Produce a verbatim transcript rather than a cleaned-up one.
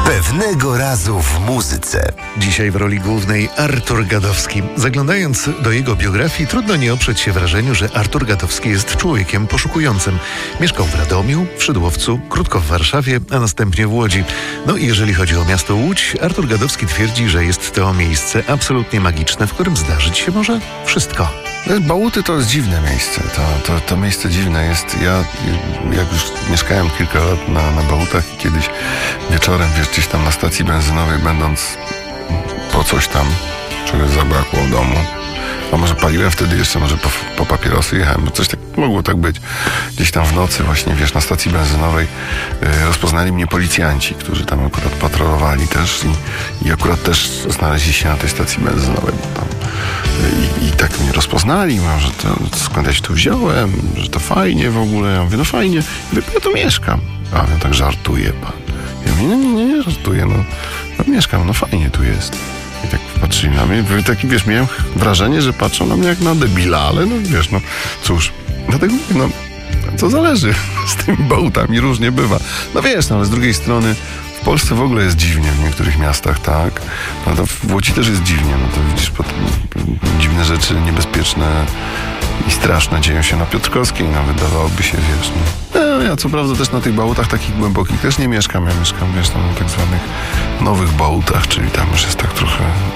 Pewnego razu w muzyce. Dzisiaj w roli głównej Artur Gadowski. Zaglądając do jego biografii, trudno nie oprzeć się wrażeniu, że Artur Gadowski jest człowiekiem poszukującym. Mieszkał w Radomiu, w Szydłowcu, krótko w Warszawie, a następnie w Łodzi. No i jeżeli chodzi o miasto Łódź, Artur Gadowski twierdzi, że jest to miejsce absolutnie magiczne, w którym zdarzyć się może wszystko. Bałuty to jest dziwne miejsce. To, to, to miejsce dziwne jest. Ja jak już mieszkałem kilka lat na, na Bałutach i kiedyś wieczorem, wiesz, gdzieś tam na stacji benzynowej, będąc po coś tam, czegoś zabrakło w domu, a może paliłem wtedy jeszcze, może po, po papierosy jechałem, bo coś tak mogło tak być. Gdzieś tam w nocy właśnie, wiesz, na stacji benzynowej y, rozpoznali mnie policjanci, którzy tam akurat patrolowali też i, i akurat też znaleźli się na tej stacji benzynowej, bo tam y, i, i tak mnie rozpoznali, mówią, że to, skąd ja się tu wziąłem, że to fajnie w ogóle. Ja mówię, no fajnie, ja, ja tu mieszkam. A on tak żartuje pan. Ja mówię, nie, nie, nie, żartuję, no, no mieszkam, no fajnie tu jest. I tak patrzyli na mnie, taki, wiesz, miałem wrażenie, że patrzą na mnie jak na debila, ale no wiesz, no cóż, dlatego no, co zależy, z tymi bałutami różnie bywa. No wiesz, no ale z drugiej strony w Polsce w ogóle jest dziwnie w niektórych miastach, tak? No to w Łodzi też jest dziwnie, no to widzisz, pod, dziwne rzeczy niebezpieczne i straszne dzieją się na Piotrkowskiej, no wydawałoby się, wiesz, no. no. Ja co prawda też na tych bałutach takich głębokich też nie mieszkam, ja mieszkam, wiesz, tam na tak zwanych nowych bałutach, czyli tam już jest tak trochę